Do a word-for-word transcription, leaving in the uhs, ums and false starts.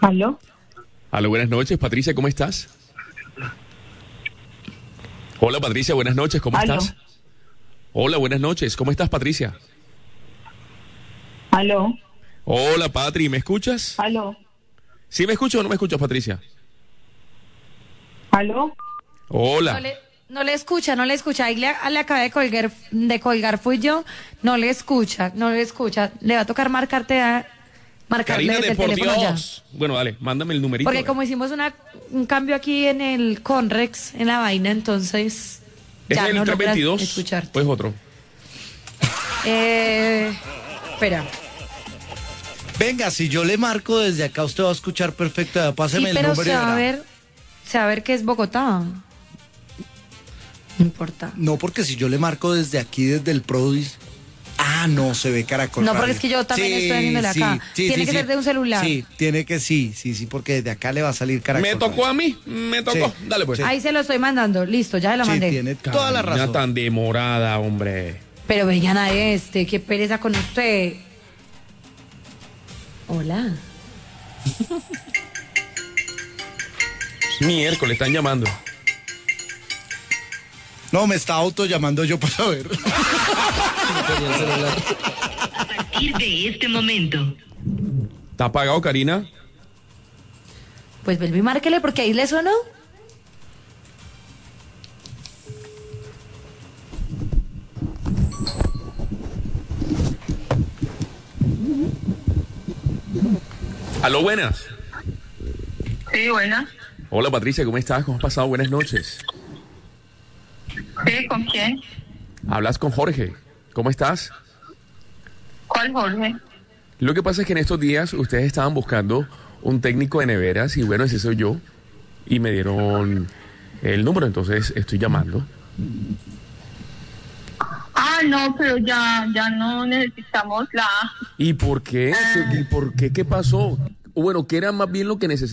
¿Aló? Aló, buenas noches, Patricia, ¿cómo estás? Hola, Patricia, buenas noches, ¿cómo ¿Aló? estás? Hola, buenas noches, ¿cómo estás, Patricia? ¿Aló? Hola, Patri, ¿me escuchas? ¿Aló? ¿Sí me escuchas o no me escuchas, Patricia? ¿Aló? Hola. No le, no le escucha, no le escucha. Ahí le, le acabé de colgar, de colgar, fui yo. No le escucha, no le escucha. Le va a tocar marcarte a, marcarle Karina, desde de el por teléfono allá. Dios. Bueno, dale, mándame el numerito. Porque como hicimos una, un cambio aquí en el Conrex, en la vaina, entonces ¿Es ya el no logras trescientos veintidós escucharte. o es otro? Eh, espera. Venga, si yo le marco desde acá, usted va a escuchar perfecto. Páseme Sí, el pero número. se y va a verá. ver, se va a ver que es Bogotá. No importa. No, porque si yo le marco desde aquí, desde el Prodis. Ah, no, se ve Caracol No, porque Radio. es que yo también estoy haciéndole sí, acá. sí, Tiene sí, que sí. ser de un celular. Sí, tiene que sí, sí, sí, porque desde acá le va a salir Caracol Me tocó Radio. a mí, me tocó. Sí. Dale, pues. Sí. Ahí se lo estoy mandando. Listo, ya se lo Sí, mandé. tiene toda la Karina, razón. tan demorada, hombre. Pero vean a este, qué pereza con usted. Hola. Miércoles, están llamando. No, me está auto llamando yo para saber. A partir de este momento. ¿Está apagado, Karina? Pues vuelve y márquele porque ahí le sonó. Aló, buenas. Sí, buena. Hola, Patricia, ¿cómo estás? ¿Cómo has pasado? Buenas noches. Sí, ¿con quién? Hablas con Jorge. ¿Cómo estás? ¿Cuál Jorge? Lo que pasa es que en estos días ustedes estaban buscando un técnico de neveras y bueno, ese soy yo. Y me dieron el número, entonces estoy llamando. Ah, no, pero ya, ya no necesitamos la... ¿Y por qué? Ah. ¿Y por qué? ¿Qué pasó? Bueno, ¿qué era más bien lo que necesitaba?